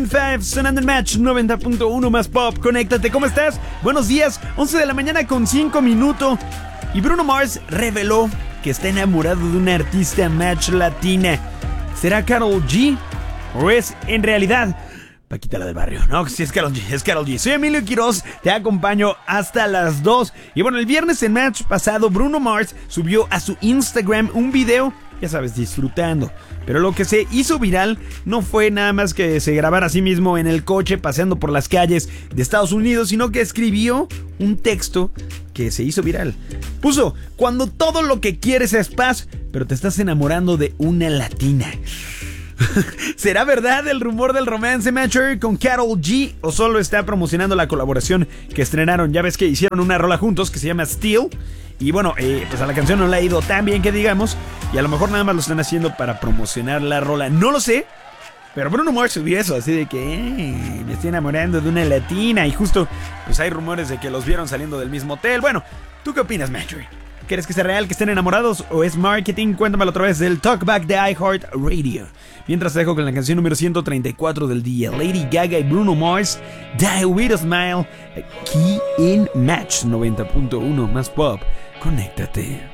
Maroon 5 sonando en Match 90.1 más pop. Conéctate, ¿cómo estás? Buenos días, 11 de la mañana con 5 minutos. Y Bruno Mars reveló que está enamorado de una artista Match latina. ¿Será Karol G? ¿O es en realidad Paquita la del barrio? No, sí, es Karol G, es Karol G. Soy Emilio Quiroz, te acompaño hasta las 2. Y bueno, el viernes en Match pasado, Bruno Mars subió a su Instagram un video, ya sabes, disfrutando. Pero lo que se hizo viral no fue nada más que se grabara a sí mismo en el coche paseando por las calles de Estados Unidos, sino que escribió un texto que se hizo viral. Puso: cuando todo lo que quieres es paz, pero te estás enamorando de una latina. ¿Será verdad el rumor del romance Matcher con Karol G o solo está promocionando la colaboración que estrenaron? Ya ves que hicieron una rola juntos que se llama Still. Y bueno, pues a la canción no le ha ido tan bien que digamos. Y a lo mejor nada más lo están haciendo para promocionar la rola. No lo sé. Pero Bruno Mars subió eso, así de que me estoy enamorando de una latina. Y justo, pues hay rumores de que los vieron saliendo del mismo hotel. Bueno, ¿tú qué opinas, Matcher? ¿Crees que sea real que estén enamorados o es marketing? Cuéntamelo a través del Talkback de iHeartRadio. Mientras te dejo con la canción número 134 del día, Lady Gaga y Bruno Mars, Die With A Smile, aquí en Match 90.1 más pop. Conéctate.